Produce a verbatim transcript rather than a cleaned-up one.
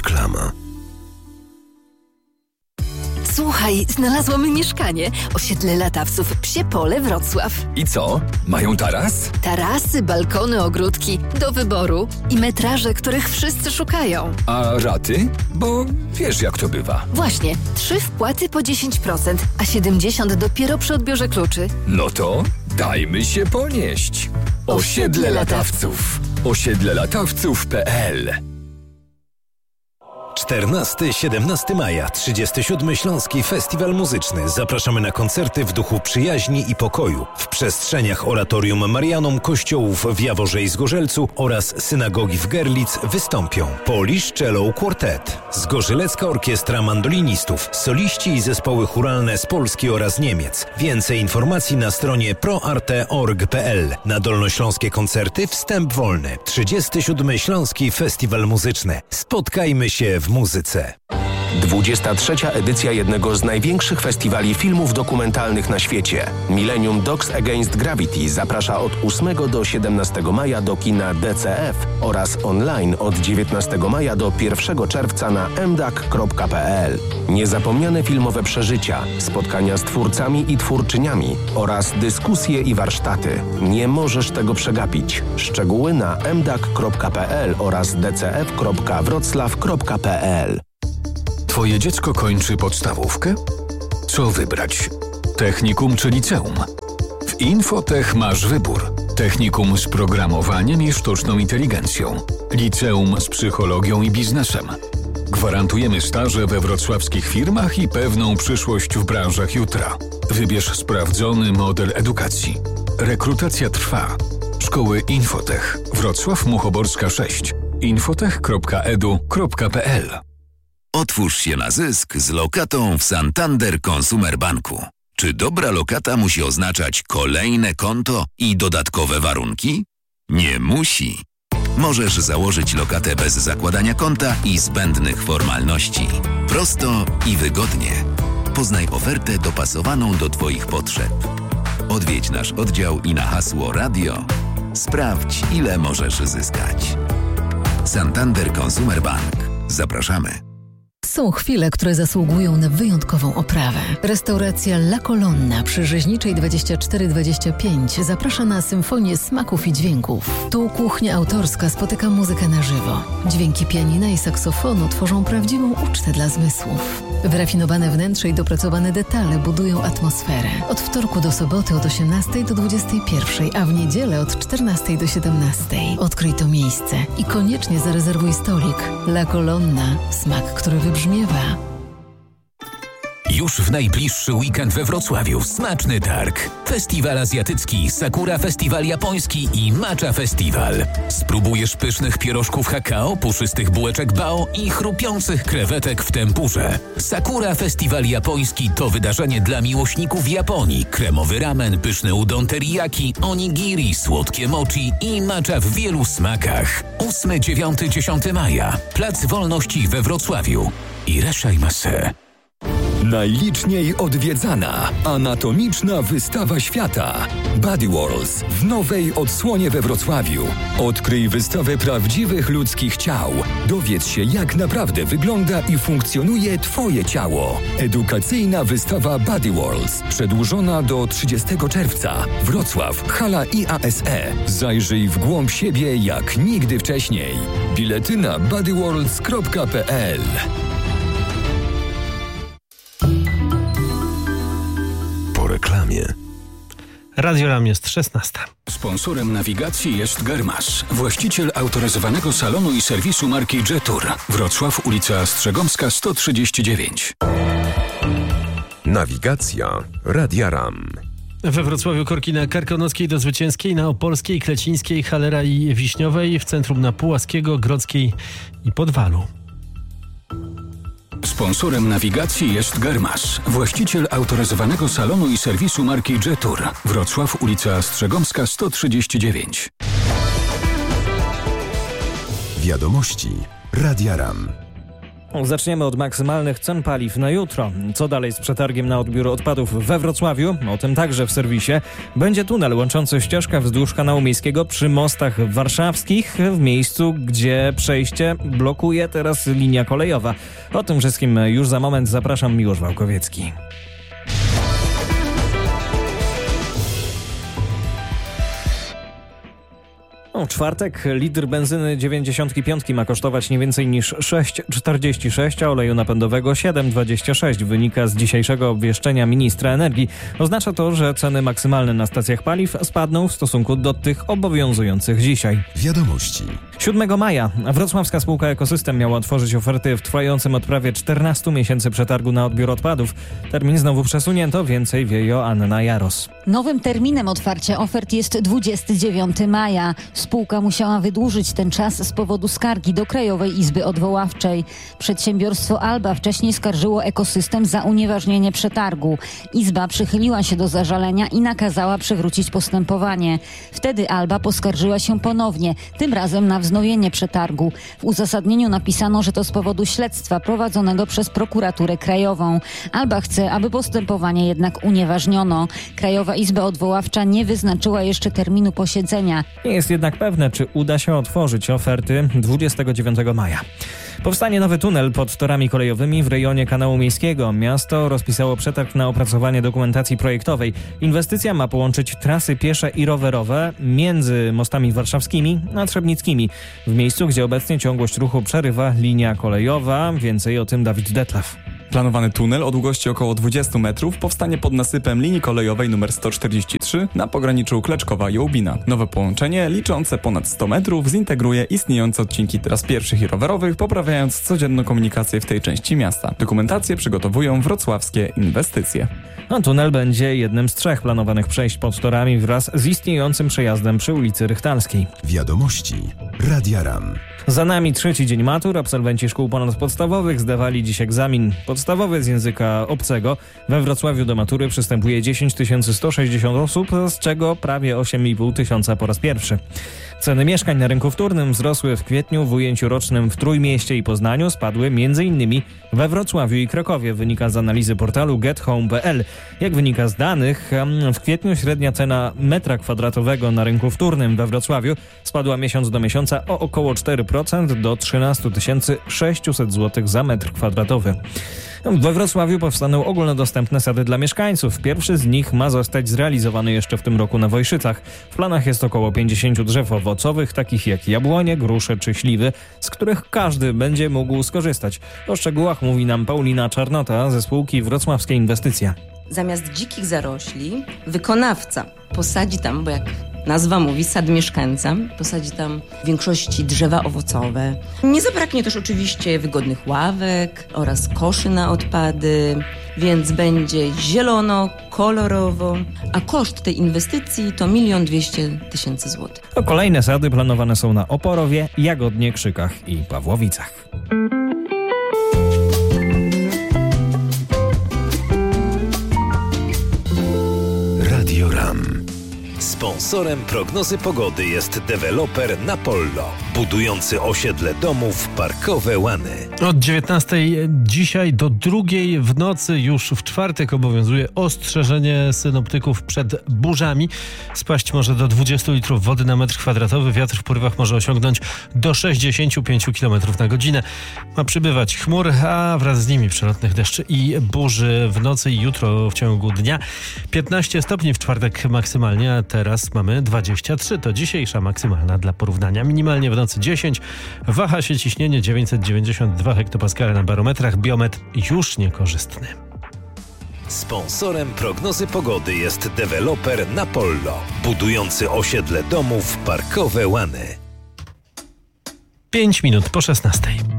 Reklama. Słuchaj, znalazłam mieszkanie. Osiedle Latawców, Psie Pole, Wrocław. I co? Mają taras? Tarasy, balkony, ogródki. Do wyboru. I metraże, których wszyscy szukają. A raty? Bo wiesz, jak to bywa. Właśnie. Trzy wpłaty po dziesięć procent, a siedemdziesiąt procent dopiero przy odbiorze kluczy. No to dajmy się ponieść. Osiedle Latawców. osiedle latawców kropka p l. czternastego do siedemnastego maja, trzydziesty siódmy Śląski Festiwal Muzyczny. Zapraszamy na koncerty w duchu przyjaźni i pokoju w przestrzeniach Oratorium Marianum, kościołów w Jaworze i Zgorzelcu oraz synagogi w Gerlitz wystąpią Polish Cello Quartet, Zgorzelecka Orkiestra Mandolinistów, soliści i zespoły chóralne z Polski oraz Niemiec. Więcej informacji na stronie proarte kropka org kropka p l. Na dolnośląskie koncerty wstęp wolny. trzydziesty siódmy Śląski Festiwal Muzyczny. Spotkajmy się w muzyce. dwudziesta trzecia edycja jednego z największych festiwali filmów dokumentalnych na świecie. Millennium Dogs Against Gravity zaprasza od ósmego do siedemnastego maja do kina D C F oraz online od dziewiętnastego maja do pierwszego czerwca na m d a k kropka p l. Niezapomniane filmowe przeżycia, spotkania z twórcami i twórczyniami oraz dyskusje i warsztaty. Nie możesz tego przegapić. Szczegóły na m d a k kropka p l oraz d c f kropka wroclaw kropka p l. Twoje dziecko kończy podstawówkę? Co wybrać? Technikum czy liceum? W Infotech masz wybór. Technikum z programowaniem i sztuczną inteligencją. Liceum z psychologią i biznesem. Gwarantujemy staże we wrocławskich firmach i pewną przyszłość w branżach jutra. Wybierz sprawdzony model edukacji. Rekrutacja trwa. Szkoły Infotech. Wrocław Muchoborska sześć. infotech kropka e d u kropka p l. Otwórz się na zysk z lokatą w Santander Consumer Banku. Czy dobra lokata musi oznaczać kolejne konto i dodatkowe warunki? Nie musi. Możesz założyć lokatę bez zakładania konta i zbędnych formalności. Prosto i wygodnie. Poznaj ofertę dopasowaną do Twoich potrzeb. Odwiedź nasz oddział i na hasło radio sprawdź, ile możesz zyskać. Santander Consumer Bank. Zapraszamy. Są chwile, które zasługują na wyjątkową oprawę. Restauracja La Colonna przy Rzeźniczej dwadzieścia cztery dwadzieścia pięć zaprasza na symfonię smaków i dźwięków. Tu kuchnia autorska spotyka muzykę na żywo. Dźwięki pianina i saksofonu tworzą prawdziwą ucztę dla zmysłów. Wyrafinowane wnętrze i dopracowane detale budują atmosferę. Od wtorku do soboty od osiemnastej do dwudziestej pierwszej, a w niedzielę od czternastej do siedemnastej. Odkryj to miejsce i koniecznie zarezerwuj stolik. La Colonna. Smak, który wybrzmiewa. Już w najbliższy weekend we Wrocławiu smaczny targ. Festiwal azjatycki, Sakura Festiwal japoński i Matcha Festiwal. Spróbujesz pysznych pierożków Hakao, puszystych bułeczek Bao i chrupiących krewetek w tempurze. Sakura Festiwal japoński to wydarzenie dla miłośników Japonii. Kremowy ramen, pyszny udon teriyaki, onigiri, słodkie mochi i matcha w wielu smakach. ósmego, dziewiątego, dziesiątego maja. Plac Wolności we Wrocławiu. Irashaimase. Najliczniej odwiedzana anatomiczna wystawa świata Body Worlds w nowej odsłonie we Wrocławiu. Odkryj wystawę prawdziwych ludzkich ciał. Dowiedz się, jak naprawdę wygląda i funkcjonuje Twoje ciało. Edukacyjna wystawa Body Worlds przedłużona do trzydziestego czerwca. Wrocław, hala I A S E. Zajrzyj w głąb siebie jak nigdy wcześniej. Bilety na bodyworlds kropka p l. Reklamie. Radio Ram jest szesnasta. Sponsorem nawigacji jest Germas, właściciel autoryzowanego salonu i serwisu marki Jetour. Wrocław, ulica Strzegomska sto trzydzieści dziewięć. Nawigacja Radia Ram. We Wrocławiu korki na Karkonoskiej do Zwycięskiej, na Opolskiej, Klecińskiej, Halera i Wiśniowej, w centrum na Pułaskiego, Grodzkiej i Podwalu. Sponsorem nawigacji jest Germas, właściciel autoryzowanego salonu i serwisu marki Jetour. Wrocław, ulica Strzegomska sto trzydzieści dziewięć. Wiadomości Radia Ram. Zaczniemy od maksymalnych cen paliw na jutro. Co dalej z przetargiem na odbiór odpadów we Wrocławiu? O tym także w serwisie. Będzie tunel łączący ścieżkę wzdłuż kanału miejskiego przy mostach warszawskich, w miejscu, gdzie przejście blokuje teraz linia kolejowa. O tym wszystkim już za moment. Zapraszam, Miłosz Wałkowiecki. W czwartek litr benzyny dziewięćdziesiąt pięć ma kosztować nie więcej niż sześć czterdzieści sześć, a oleju napędowego siedem dwadzieścia sześć. Wynika z dzisiejszego obwieszczenia ministra energii. Oznacza to, że ceny maksymalne na stacjach paliw spadną w stosunku do tych obowiązujących dzisiaj. Wiadomości. siódmego maja wrocławska spółka Ekosystem miała otworzyć oferty w trwającym od prawie czternastu miesięcy przetargu na odbiór odpadów. Termin znowu przesunięto. Więcej wie Joanna Jaros. Nowym terminem otwarcia ofert jest dwudziestego dziewiątego maja. Spółka musiała wydłużyć ten czas z powodu skargi do Krajowej Izby Odwoławczej. Przedsiębiorstwo Alba wcześniej skarżyło Ekosystem za unieważnienie przetargu. Izba przychyliła się do zażalenia i nakazała przywrócić postępowanie. Wtedy Alba poskarżyła się ponownie, tym razem na wznowienie przetargu. W uzasadnieniu napisano, że to z powodu śledztwa prowadzonego przez prokuraturę krajową. Alba chce, aby postępowanie jednak unieważniono. Krajowa Izba Odwoławcza nie wyznaczyła jeszcze terminu posiedzenia. Nie jest jednak pewne, czy uda się otworzyć oferty dwudziestego dziewiątego maja. Powstanie nowy tunel pod torami kolejowymi w rejonie kanału miejskiego. Miasto rozpisało przetarg na opracowanie dokumentacji projektowej. Inwestycja ma połączyć trasy piesze i rowerowe między mostami warszawskimi a trzebnickimi, w miejscu, gdzie obecnie ciągłość ruchu przerywa linia kolejowa. Więcej o tym Dawid Detlew. Planowany tunel o długości około dwudziestu metrów powstanie pod nasypem linii kolejowej nr sto czterdzieści trzy na pograniczu Kleczkowa i Łubina. Nowe połączenie, liczące ponad sto metrów, zintegruje istniejące odcinki tras pieszych i rowerowych, poprawiając codzienną komunikację w tej części miasta. Dokumentację przygotowują wrocławskie inwestycje. A tunel będzie jednym z trzech planowanych przejść pod torami wraz z istniejącym przejazdem przy ulicy Rychtalskiej. Wiadomości. Radia RAM. Za nami trzeci dzień matur. Absolwenci szkół ponadpodstawowych zdawali dziś egzamin podstawowy z języka obcego. We Wrocławiu do matury przystępuje dziesięć tysięcy sto sześćdziesiąt osób, z czego prawie osiem i pół tysiąca po raz pierwszy. Ceny mieszkań na rynku wtórnym wzrosły w kwietniu. W ujęciu rocznym w Trójmieście i Poznaniu spadły między innymi we Wrocławiu i Krakowie. Wynika z analizy portalu get home kropka p l. Jak wynika z danych, w kwietniu średnia cena metra kwadratowego na rynku wtórnym we Wrocławiu spadła miesiąc do miesiąca o około cztery procent do trzynaście tysięcy sześćset złotych za metr kwadratowy. We Wrocławiu powstaną ogólnodostępne sady dla mieszkańców. Pierwszy z nich ma zostać zrealizowany jeszcze w tym roku na Wojszycach. W planach jest około pięćdziesiąt drzew owocowych, takich jak jabłonie, grusze czy śliwy, z których każdy będzie mógł skorzystać. O szczegółach mówi nam Paulina Czarnota ze spółki Wrocławskie Inwestycje. Zamiast dzikich zarośli, wykonawca posadzi tam, bo jak nazwa mówi, sad mieszkańca, posadzi tam w większości drzewa owocowe. Nie zabraknie też oczywiście wygodnych ławek oraz koszy na odpady, więc będzie zielono, kolorowo, a koszt tej inwestycji to milion dwieście tysięcy złotych. A kolejne sady planowane są na Oporowie, Jagodnie, Krzykach i Pawłowicach. Radio RAM. Sponsorem prognozy pogody jest deweloper Napollo, budujący osiedle domów Parkowe Łany. Od dziewiętnastej dzisiaj do drugiej w nocy już w czwartek obowiązuje ostrzeżenie synoptyków przed burzami. Spaść może do dwudziestu litrów wody na metr kwadratowy. Wiatr w porywach może osiągnąć do sześćdziesięciu pięciu kilometrów na godzinę. Ma przybywać chmur, a wraz z nimi przelotnych deszczy i burzy w nocy i jutro w ciągu dnia. piętnaście stopni w czwartek maksymalnie, a teraz mamy dwadzieścia trzy. To dzisiejsza maksymalna dla porównania. Minimalnie w nocy dziesięć. Waha się ciśnienie dziewięćset dziewięćdziesiąt dwa hektopaskale na barometrach. Biometr już niekorzystny. Sponsorem prognozy pogody jest deweloper Napollo, budujący osiedle domów Parkowe Łany. pięć minut po szesnastej.